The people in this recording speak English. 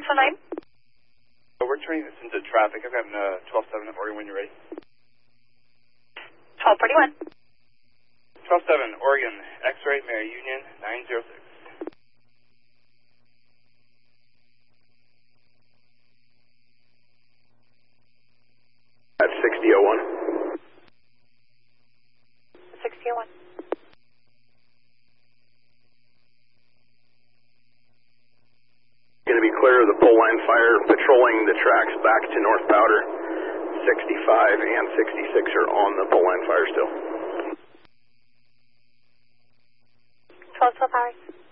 609? We're turning this into traffic. I've got 12-7 Oregon when you're ready. 1241. 12-7 Oregon, X-ray, Mary Union, 906. At 6001. 6001. Going to be clear of the pole line fire, patrolling the tracks back to North Powder. 65 and 66 are on the pole line fire still. 1212 hours.